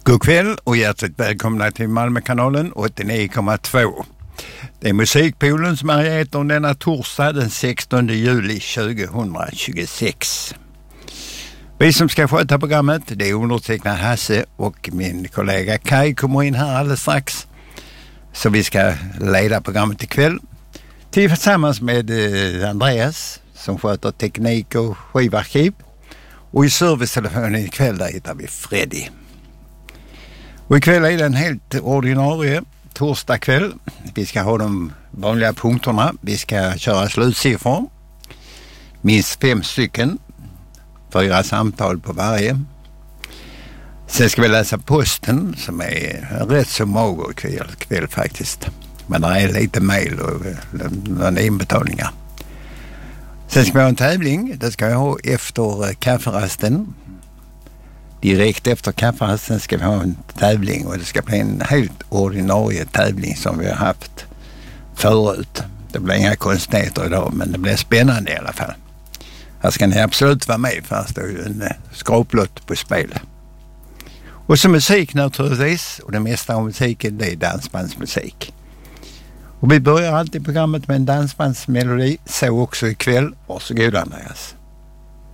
God kväll och hjärtligt välkomna till Malmökanalen 89,2. Det är Musikpoolen som är om denna torsdag den 16 juli 2026. Vi som ska sköta programmet, det är undertecknad Hasse och min kollega Kai kommer in här alldeles strax. Så vi ska leda programmet ikväll tillsammans med Andreas som sköter teknik och skivarkiv. Och i servicetelefonen ikväll där hittar vi Freddy. Och ikväll är det en helt ordinarie torsdag kväll. Vi ska ha de vanliga punkterna. Vi ska köra slutsiffror. Minst 5 stycken. 4 samtal på varje. Sen ska vi läsa posten som är rätt så mager kväll faktiskt. Men det är lite mejl och några inbetalningar. Sen ska vi ha en tävling. Det ska vi ha efter kafferasten. Direkt efter kafferasten ska vi ha en tävling och det ska bli en helt ordinarie tävling som vi har haft förut. Det blir inga konstigheter idag men det blir spännande i alla fall. Här ska ni absolut vara med för det står ju en skraplott på spel. Och så musik naturligtvis och det mesta av musiken det är dansbandsmusik. Och vi börjar alltid programmet med en dansbandsmelodi, så också ikväll. Varsågod Andreas.